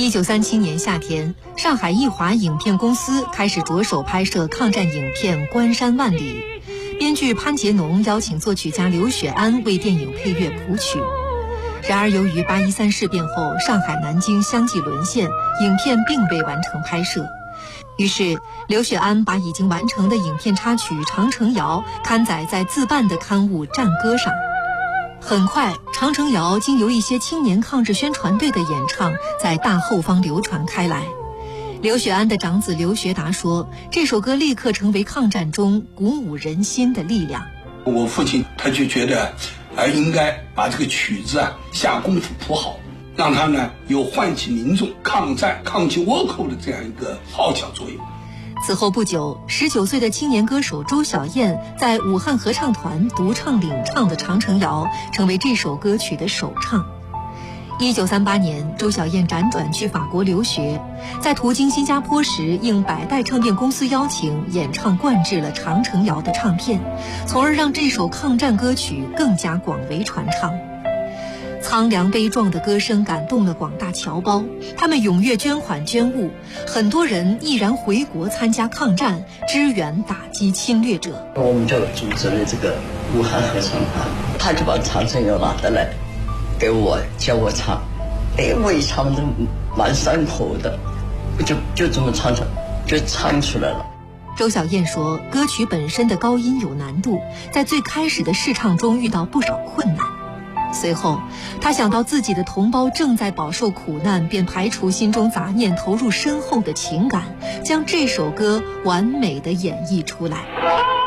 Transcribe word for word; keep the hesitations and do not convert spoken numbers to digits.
一九三七年夏天，上海艺华影片公司开始着手拍摄抗战影片《关山万里》，编剧潘杰农邀请作曲家刘雪庵为电影配乐谱曲。然而，由于八一三事变后上海、南京相继沦陷，影片并未完成拍摄。于是，刘雪庵把已经完成的影片插曲《长城谣》刊载在自办的刊物《战歌》上。很快，《长城谣》经由一些青年抗日宣传队的演唱，在大后方流传开来。刘雪庵的长子刘学达说，这首歌立刻成为抗战中鼓舞人心的力量。 我父亲他就觉得，呃，应该把这个曲子啊下功夫谱好，让它呢有唤起民众抗战、抗击倭寇的这样一个号角作用。 此后不久，十九岁的青年歌手周小燕在武汉合唱团独唱领唱的《长城谣》，成为这首歌曲的首唱。一九三八年，周小燕辗转去法国留学，在途经新加坡时，应百代唱片公司邀请，演唱灌制了《长城谣》的唱片，从而让这首抗战歌曲更加广为传唱。苍凉悲壮的歌声感动了广大侨胞，他们踊跃捐款捐物，很多人毅然回国参加抗战，支援打击侵略者。 我们就组织了这个武汉合唱团，他就把《长城谣》拿得来给我，教我唱。哎，我一唱的蛮上口的，就就这么唱着就唱出来了。 周小燕说，歌曲本身的高音有难度，在最开始的试唱中遇到不少困难。随后，他想到自己的同胞正在饱受苦难，便排除心中杂念，投入深厚的情感，将这首歌完美地演绎出来。